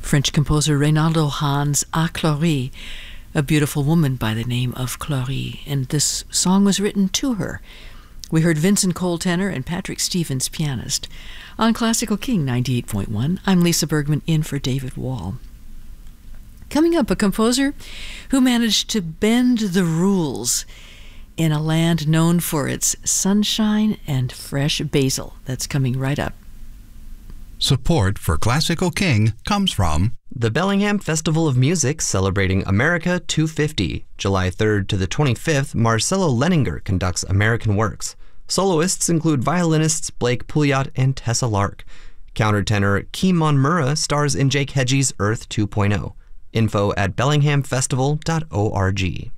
French composer Reynaldo Hahn's A Clorie, a beautiful woman by the name of Clorie, and this song was written to her. We heard Vincent Cole tenor and Patrick Stevens pianist. On Classical King 98.1, I'm Lisa Bergman in for David Wall. Coming up, a composer who managed to bend the rules in a land known for its sunshine and fresh basil. That's coming right up. Support for Classical King comes from the Bellingham Festival of Music celebrating America 250. July 3rd to the 25th, Marcelo Leninger conducts American works. Soloists include violinists Blake Pouliot and Tessa Lark. Countertenor Kimon Mura stars in Jake Hedgie's Earth 2.0. Info at bellinghamfestival.org.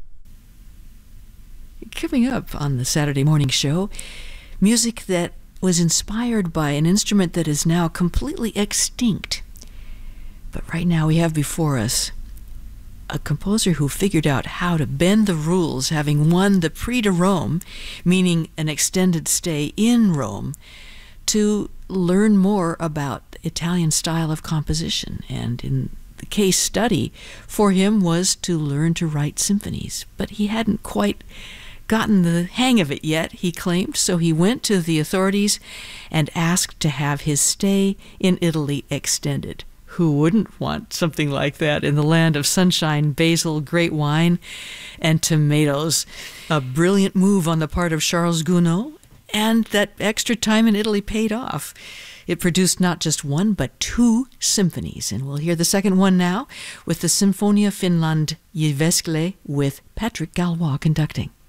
Coming up on the Saturday morning show, music that was inspired by an instrument that is now completely extinct. But right now we have before us a composer who figured out how to bend the rules, having won the Prix de Rome, meaning an extended stay in Rome, to learn more about Italian style of composition. And in the case study for him was to learn to write symphonies, but he hadn't quite gotten the hang of it yet, he claimed, so he went to the authorities and asked to have his stay in Italy extended. Who wouldn't want something like that in the land of sunshine, basil, great wine, and tomatoes? A brilliant move on the part of Charles Gounod, and that extra time in Italy paid off. It produced not just one, but two symphonies, and we'll hear the second one now with the Sinfonia Finland Jyväskylä with Patrick Galois conducting.